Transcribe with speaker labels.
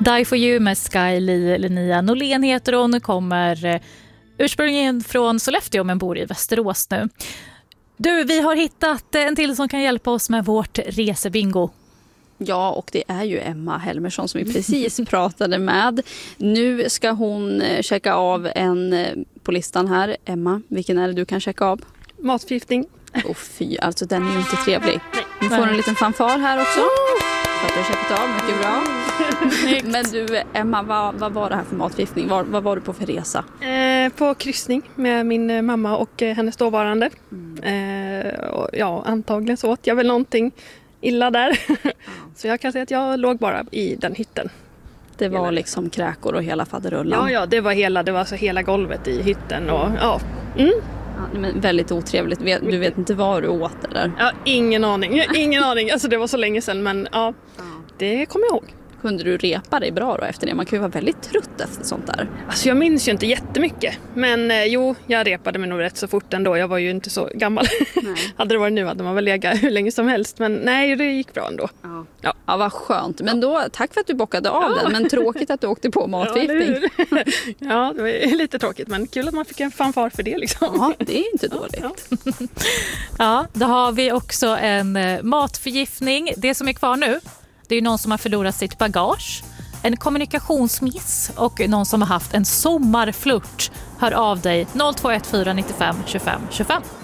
Speaker 1: Die for you med Sky Lee. Linnea Norlén heter hon, kommer ursprungligen från Sollefteå men bor i Västerås nu. Du, vi har hittat en till som kan hjälpa oss med vårt resebingo.
Speaker 2: Ja, och det är ju Emma Helmersson som vi precis pratade med. Nu ska hon checka av en på listan här. Emma, vilken är det du kan checka av?
Speaker 3: Matförgiftning.
Speaker 2: Fy, alltså den är ju inte trevlig. Vi får en liten fanfar här också. För att du har checkat av, mycket bra. Men du, Emma, vad var det här för matförgiftning? Vad var du på för resa?
Speaker 3: På kryssning med min mamma och hennes dåvarande. Antagligen så åt jag väl någonting illa där. Så jag kan säga att jag låg bara i den hytten.
Speaker 2: Det var liksom kräkor och hela faderullan.
Speaker 3: Ja, det var alltså hela golvet i hytten. Och,
Speaker 2: Ja, men väldigt otrevligt. Du vet inte vad du åt det där?
Speaker 3: Ja, ingen aning. Alltså det var så länge sedan, men ja, det kommer jag ihåg.
Speaker 2: Kunde du repa dig bra då efter det? Man kan ju vara väldigt trött efter sånt där.
Speaker 3: Alltså jag minns ju inte jättemycket. Men jag repade mig nog rätt så fort ändå. Jag var ju inte så gammal. Hade det varit nu hade man väl legat hur länge som helst. Men nej, det gick bra ändå.
Speaker 2: Ja, vad skönt. Men då, tack för att du bockade av den. Men tråkigt att du åkte på matförgiftning.
Speaker 3: Ja, det var lite tråkigt. Men kul att man fick en fanfar för det liksom.
Speaker 2: Ja, det är inte dåligt.
Speaker 1: Ja, då har vi också en matförgiftning. Det som är kvar nu, det är ju någon som har förlorat sitt bagage, en kommunikationsmiss och någon som har haft en sommarflört. Hör av dig 0214 95 25 25.